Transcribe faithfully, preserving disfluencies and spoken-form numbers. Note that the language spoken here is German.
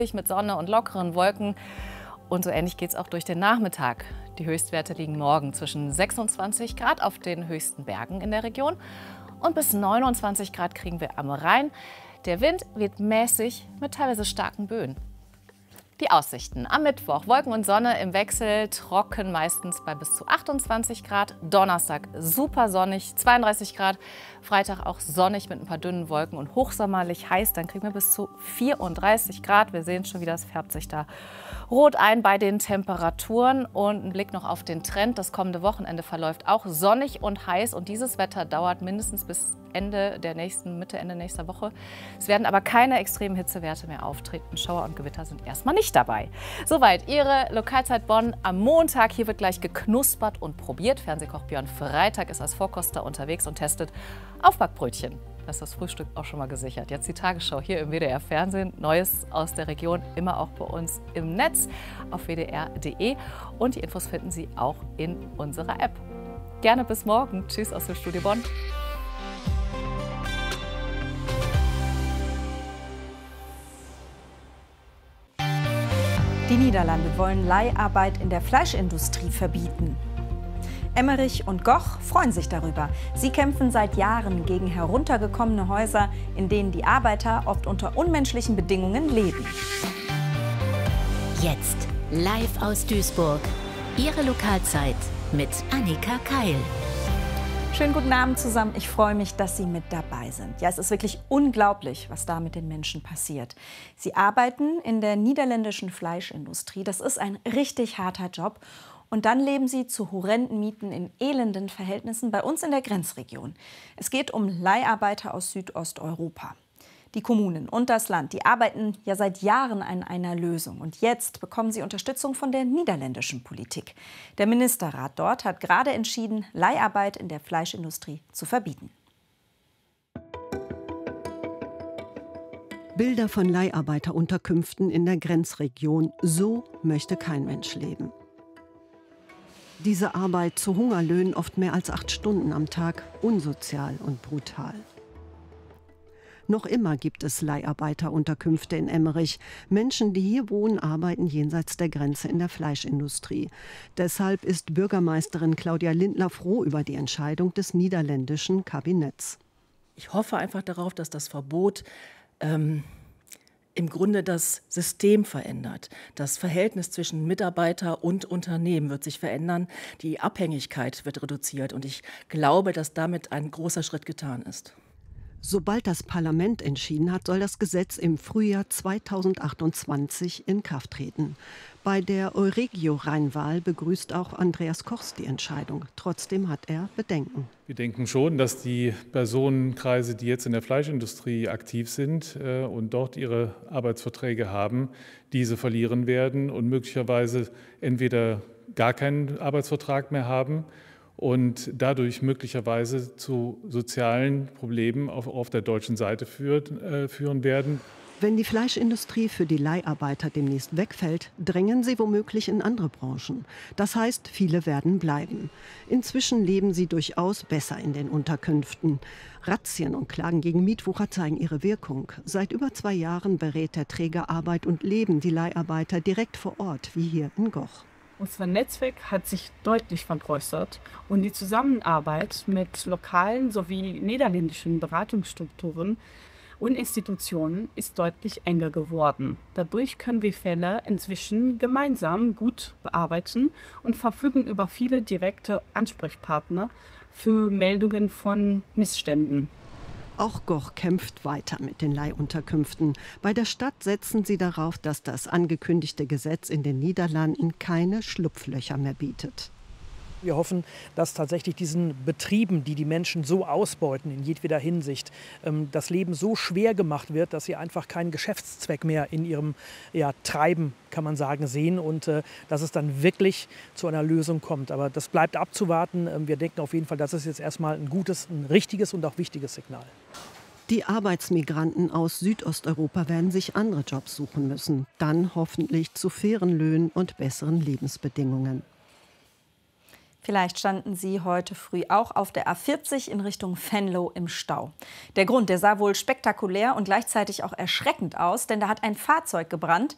mit Sonne und lockeren Wolken. Und so ähnlich geht es auch durch den Nachmittag. Die Höchstwerte liegen morgen zwischen sechsundzwanzig Grad auf den höchsten Bergen in der Region und bis neunundzwanzig Grad kriegen wir am Rhein. Der Wind weht mäßig mit teilweise starken Böen. Die Aussichten am Mittwoch: Wolken und Sonne im Wechsel, trocken meistens bei bis zu achtundzwanzig Grad. Donnerstag super sonnig, zweiunddreißig Grad. Freitag auch sonnig mit ein paar dünnen Wolken und hochsommerlich heiß. Dann kriegen wir bis zu vierunddreißig Grad. Wir sehen schon, wie das färbt sich da rot ein bei den Temperaturen. Und ein Blick noch auf den Trend. Das kommende Wochenende verläuft auch sonnig und heiß. Und dieses Wetter dauert mindestens bis Ende der nächsten, Mitte, Ende nächster Woche. Es werden aber keine extremen Hitzewerte mehr auftreten. Schauer und Gewitter sind erstmal nicht dabei. Soweit Ihre Lokalzeit Bonn am Montag. Hier wird gleich geknuspert und probiert. Fernsehkoch Björn Freitag ist als Vorkoster unterwegs und testet Aufbackbrötchen. Das ist das Frühstück auch schon mal gesichert. Jetzt die Tagesschau hier im W D R Fernsehen. Neues aus der Region immer auch bei uns im Netz auf w d r punkt d e. Und die Infos finden Sie auch in unserer App. Gerne bis morgen. Tschüss aus dem Studio Bonn. Die Niederlande wollen Leiharbeit in der Fleischindustrie verbieten. Emmerich und Goch freuen sich darüber. Sie kämpfen seit Jahren gegen heruntergekommene Häuser, in denen die Arbeiter oft unter unmenschlichen Bedingungen leben. Jetzt live aus Duisburg. Ihre Lokalzeit mit Annika Keil. Schönen guten Abend zusammen. Ich freue mich, dass Sie mit dabei sind. Ja, es ist wirklich unglaublich, was da mit den Menschen passiert. Sie arbeiten in der niederländischen Fleischindustrie. Das ist ein richtig harter Job. Und dann leben sie zu horrenden Mieten in elenden Verhältnissen bei uns in der Grenzregion. Es geht um Leiharbeiter aus Südosteuropa. Die Kommunen und das Land, die arbeiten ja seit Jahren an einer Lösung. Und jetzt bekommen sie Unterstützung von der niederländischen Politik. Der Ministerrat dort hat gerade entschieden, Leiharbeit in der Fleischindustrie zu verbieten. Bilder von Leiharbeiterunterkünften in der Grenzregion. So möchte kein Mensch leben. Diese Arbeit zu Hungerlöhnen, oft mehr als acht Stunden am Tag, unsozial und brutal. Noch immer gibt es Leiharbeiterunterkünfte in Emmerich. Menschen, die hier wohnen, arbeiten jenseits der Grenze in der Fleischindustrie. Deshalb ist Bürgermeisterin Claudia Lindner froh über die Entscheidung des niederländischen Kabinetts. Ich hoffe einfach darauf, dass das Verbot ähm, im Grunde das System verändert. Das Verhältnis zwischen Mitarbeiter und Unternehmen wird sich verändern. Die Abhängigkeit wird reduziert. Und ich glaube, dass damit ein großer Schritt getan ist. Sobald das Parlament entschieden hat, soll das Gesetz im Frühjahr zweitausendachtundzwanzig in Kraft treten. Bei der Euregio-Rheinwahl begrüßt auch Andreas Kochs die Entscheidung. Trotzdem hat er Bedenken. Wir denken schon, dass die Personenkreise, die jetzt in der Fleischindustrie aktiv sind äh, und dort ihre Arbeitsverträge haben, diese verlieren werden und möglicherweise entweder gar keinen Arbeitsvertrag mehr haben und dadurch möglicherweise zu sozialen Problemen auf, auf der deutschen Seite führt, äh, führen werden. Wenn die Fleischindustrie für die Leiharbeiter demnächst wegfällt, drängen sie womöglich in andere Branchen. Das heißt, viele werden bleiben. Inzwischen leben sie durchaus besser in den Unterkünften. Razzien und Klagen gegen Mietwucher zeigen ihre Wirkung. Seit über zwei Jahren berät der Träger Arbeit und Leben die Leiharbeiter direkt vor Ort, wie hier in Goch. Unser Netzwerk hat sich deutlich vergrößert und die Zusammenarbeit mit lokalen sowie niederländischen Beratungsstrukturen und Institutionen ist deutlich enger geworden. Dadurch können wir Fälle inzwischen gemeinsam gut bearbeiten und verfügen über viele direkte Ansprechpartner für Meldungen von Missständen. Auch Goch kämpft weiter mit den Leihunterkünften. Bei der Stadt setzen sie darauf, dass das angekündigte Gesetz in den Niederlanden keine Schlupflöcher mehr bietet. Wir hoffen, dass tatsächlich diesen Betrieben, die die Menschen so ausbeuten in jedweder Hinsicht, das Leben so schwer gemacht wird, dass sie einfach keinen Geschäftszweck mehr in ihrem ja, Treiben, kann man sagen, sehen und äh, dass es dann wirklich zu einer Lösung kommt. Aber das bleibt abzuwarten. Wir denken auf jeden Fall, das ist jetzt erstmal ein gutes, ein richtiges und auch wichtiges Signal. Die Arbeitsmigranten aus Südosteuropa werden sich andere Jobs suchen müssen. Dann hoffentlich zu fairen Löhnen und besseren Lebensbedingungen. Vielleicht standen Sie heute früh auch auf der A vierzig in Richtung Venlo im Stau. Der Grund, der sah wohl spektakulär und gleichzeitig auch erschreckend aus, denn da hat ein Fahrzeug gebrannt.